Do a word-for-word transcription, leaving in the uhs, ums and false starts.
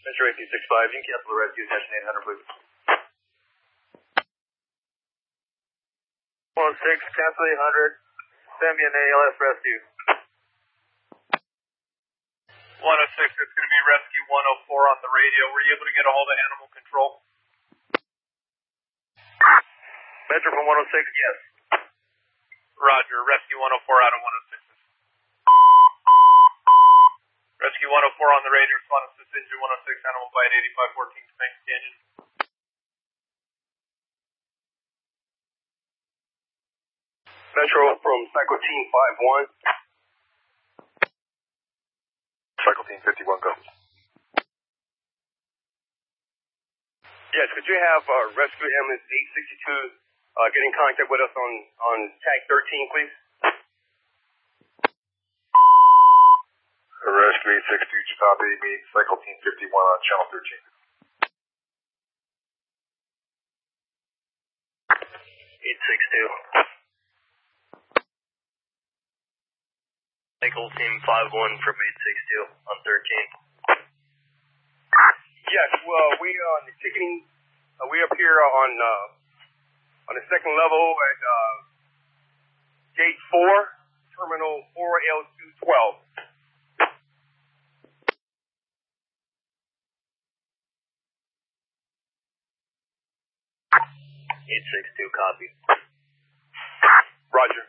Metro eight two six five, you can cancel the rescue, attention eight hundred, please. one oh six, cancel eight hundred, send me an A L S rescue. one oh six, it's going to be rescue one oh four on the radio. Were you able to get a hold of animal control? Metro from one oh six, yes. Roger, rescue one oh four out of one oh six. Rescue one oh four on the radio, responding to Passenger one oh six, animal bite eighty-five fourteen, Spank Canyon. Metro from Cycle Team five one. Cycle Team fifty-one, go. Yes, could you have uh, Rescue Ambulance eight sixty-two uh, get in contact with us on, on tag thirteen, please? Rescue eight sixty-two, copy, meet Cycle Team fifty-one on Channel thirteen. eight sixty-two. Cycle Team five one from eight sixty-two on thirteen. Yes, well, we are on the ticketing, uh, we up here on, uh, on the second level at, uh, gate four, terminal four L two twelve. eight six two, copy. Roger.